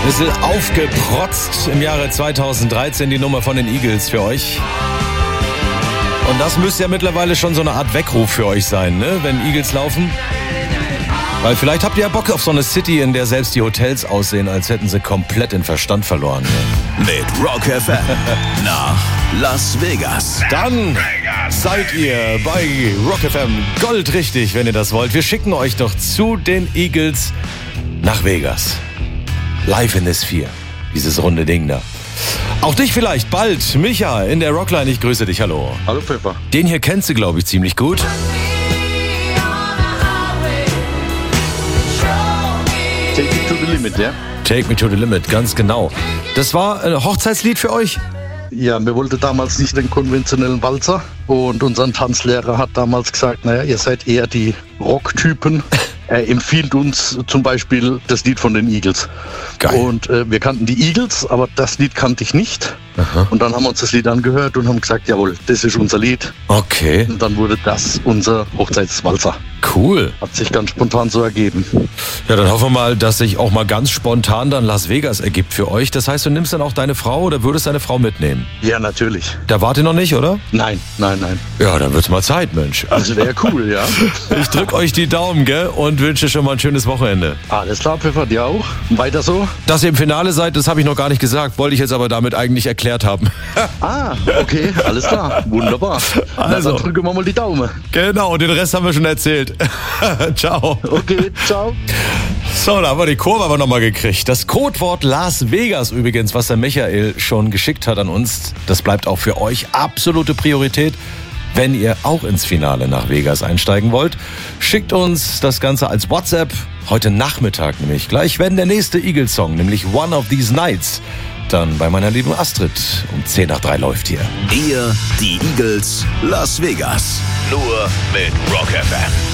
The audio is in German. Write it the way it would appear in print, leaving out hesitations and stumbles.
Bisschen aufgeprotzt im Jahre 2013 die Nummer von den Eagles für euch. Und das müsste ja mittlerweile schon so eine Art Weckruf für euch sein, ne? Wenn Eagles laufen. Weil vielleicht habt ihr ja Bock auf so eine City, in der selbst die Hotels aussehen, als hätten sie komplett den Verstand verloren. Ne? Mit Rock FM nach Las Vegas. Dann seid ihr bei Rock FM goldrichtig, wenn ihr das wollt. Wir schicken euch doch zu den Eagles nach Vegas. Live in the Sphere. Dieses runde Ding da. Auch dich vielleicht bald. Micha in der Rockline. Ich grüße dich. Hallo. Hallo Pfeffer. Den hier kennst du, glaube ich, ziemlich gut. Take it to the limit, ja? Take me to the limit, ganz genau. Das war ein Hochzeitslied für euch? Ja, wir wollten damals nicht den konventionellen Walzer. Und unser Tanzlehrer hat damals gesagt, naja, ihr seid eher die Rocktypen. Er empfiehlt uns zum Beispiel das Lied von den Eagles. Geil. Und wir kannten die Eagles, aber das Lied kannte ich nicht. Aha. Und dann haben wir uns das Lied angehört und haben gesagt, jawohl, das ist unser Lied. Okay, Und dann wurde das unser Hochzeitswalzer. cool. Hat sich ganz spontan so ergeben. Ja, dann hoffen wir mal, dass sich auch mal ganz spontan dann Las Vegas ergibt für euch. Das heißt, du nimmst dann auch deine Frau oder würdest deine Frau mitnehmen? Ja, natürlich. Da wart ihr noch nicht, oder? Nein. Ja, dann wird's mal Zeit, Mensch. Das wäre cool, ja. Ich drück euch die Daumen, gell? Und wünsche schon mal ein schönes Wochenende. Alles klar, Pfeffer, dir auch. Weiter so. Dass ihr im Finale seid, das habe ich noch gar nicht gesagt. Wollte ich jetzt aber damit eigentlich erklärt haben. Ah, okay, alles klar. Wunderbar. Also. Na, dann drücken wir mal die Daumen. Genau, den Rest haben wir schon erzählt. Ciao. Okay, ciao. So, da haben wir die Kurve aber nochmal gekriegt. Das Codewort Las Vegas übrigens, was der Michael schon geschickt hat an uns, das bleibt auch für euch absolute Priorität. Wenn ihr auch ins Finale nach Vegas einsteigen wollt, schickt uns das Ganze als WhatsApp. Heute Nachmittag nämlich gleich, wenn der nächste Eagles-Song, nämlich One of These Nights, dann bei meiner lieben Astrid um 2:10 läuft hier. Ihr, die Eagles, Las Vegas. Nur mit Rock FM.